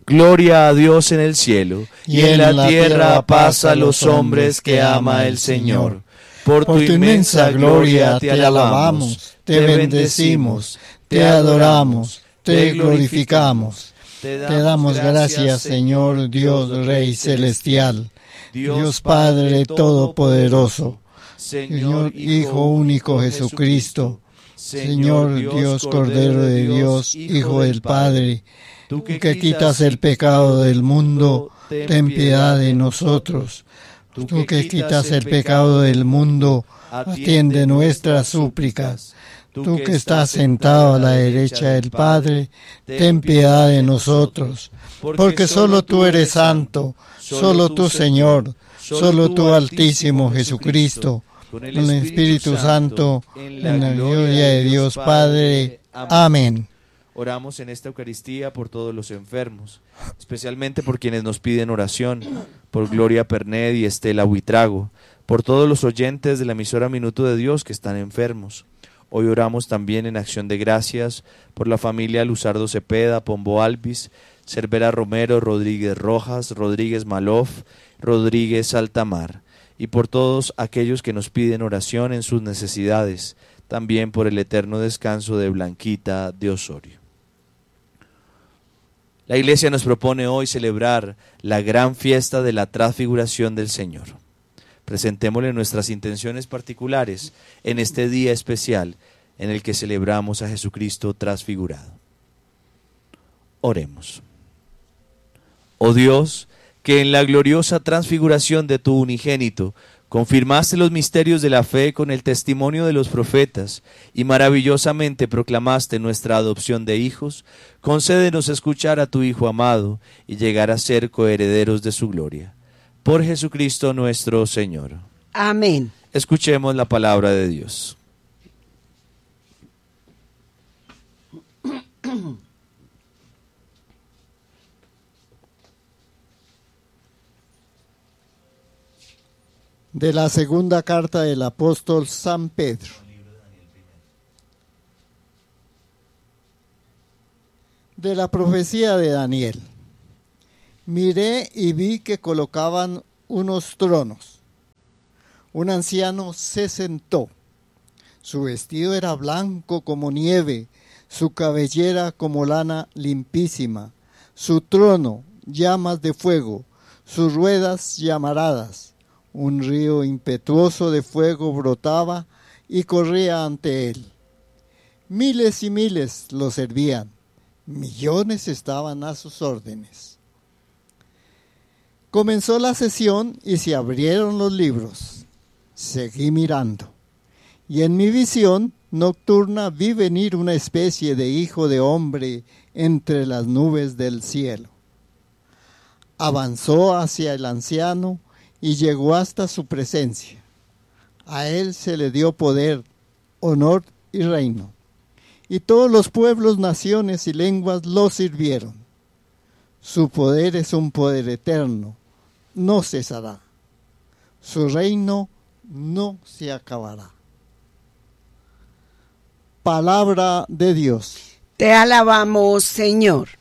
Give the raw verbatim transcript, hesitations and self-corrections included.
Gloria a Dios en el cielo, y en la tierra paz a los hombres que ama el Señor. Por tu inmensa gloria te alabamos, te bendecimos, te adoramos, te glorificamos. Te damos gracias, Señor Dios Rey Celestial, Dios Padre Todopoderoso, Señor Hijo único Jesucristo, Señor Dios Cordero de Dios, Hijo del Padre, tú que quitas el pecado del mundo, ten piedad de nosotros. Tú que quitas el pecado del mundo, atiende nuestras súplicas. Tú que estás sentado a la derecha del Padre, ten piedad de nosotros. Porque solo tú eres santo, solo tú Señor, solo tú Altísimo Jesucristo, con el Espíritu Santo, en la gloria de Dios Padre. Amén. Oramos en esta Eucaristía por todos los enfermos, especialmente por quienes nos piden oración, por Gloria Pernet y Estela Buitrago, por todos los oyentes de la emisora Minuto de Dios que están enfermos. Hoy oramos también en acción de gracias por la familia Luzardo Cepeda, Pombo Alvis, Cervera Romero, Rodríguez Rojas, Rodríguez Malof, Rodríguez Altamar, y por todos aquellos que nos piden oración en sus necesidades, también por el eterno descanso de Blanquita de Osorio. La Iglesia nos propone hoy celebrar la gran fiesta de la transfiguración del Señor. Presentémosle nuestras intenciones particulares en este día especial en el que celebramos a Jesucristo transfigurado. Oremos. Oh Dios, que en la gloriosa transfiguración de tu unigénito confirmaste los misterios de la fe con el testimonio de los profetas y maravillosamente proclamaste nuestra adopción de hijos, concédenos escuchar a tu Hijo amado y llegar a ser coherederos de su gloria. Por Jesucristo nuestro Señor. Amén. Escuchemos la palabra de Dios. De la segunda carta del apóstol San Pedro. De la profecía de Daniel. Miré y vi que colocaban unos tronos. Un anciano se sentó. Su vestido era blanco como nieve, su cabellera como lana limpísima, su trono llamas de fuego, sus ruedas llamaradas. Un río impetuoso de fuego brotaba y corría ante él. Miles y miles lo servían, millones estaban a sus órdenes. Comenzó la sesión y se abrieron los libros. Seguí mirando, y en mi visión nocturna vi venir una especie de hijo de hombre entre las nubes del cielo. Avanzó hacia el anciano y llegó hasta su presencia. A él se le dio poder, honor y reino, y todos los pueblos, naciones y lenguas lo sirvieron. Su poder es un poder eterno, no cesará. Su reino no se acabará. Palabra de Dios. Te alabamos, Señor.